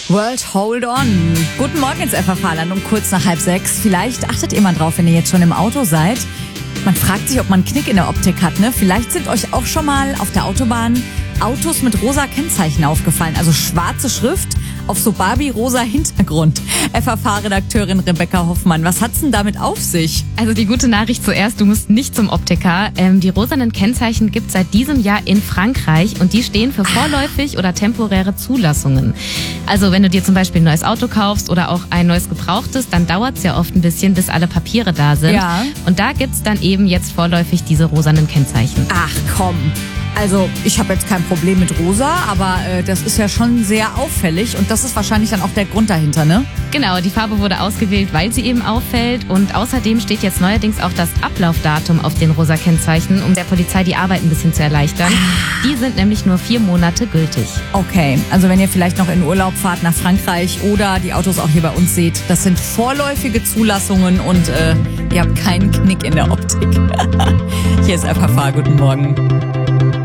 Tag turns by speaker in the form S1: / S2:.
S1: World Hold On. Guten Morgen ins FFH-Land um kurz nach 5:30. Vielleicht achtet ihr mal drauf, wenn ihr jetzt schon im Auto seid. Man fragt sich, ob man einen Knick in der Optik hat, ne? Vielleicht sind euch auch schon mal auf der Autobahn Autos mit rosa Kennzeichen aufgefallen. Also schwarze Schrift auf so Barbie-rosa Hintergrund. FFH-Redakteurin Rebecca Hoffmann, was hat's denn damit auf sich?
S2: Also die gute Nachricht zuerst, du musst nicht zum Optiker. Die rosanen Kennzeichen gibt's seit diesem Jahr in Frankreich und die stehen für vorläufig oder temporäre Zulassungen. Also wenn du dir zum Beispiel ein neues Auto kaufst oder auch ein neues gebrauchtes, dann dauert's ja oft ein bisschen, bis alle Papiere da sind.
S1: Ja.
S2: Und da gibt's dann eben jetzt vorläufig diese rosanen Kennzeichen.
S1: Ach komm. Also ich habe jetzt kein Problem mit rosa, aber das ist ja schon sehr auffällig und das ist wahrscheinlich dann auch der Grund dahinter, ne?
S2: Genau, die Farbe wurde ausgewählt, weil sie eben auffällt und außerdem steht jetzt neuerdings auch das Ablaufdatum auf den rosa Kennzeichen, um der Polizei die Arbeit ein bisschen zu erleichtern. Die sind nämlich nur 4 Monate gültig.
S1: Okay, also wenn ihr vielleicht noch in Urlaub fahrt nach Frankreich oder die Autos auch hier bei uns seht, das sind vorläufige Zulassungen und ihr habt keinen Knick in der Optik. Hier ist FFH, guten Morgen.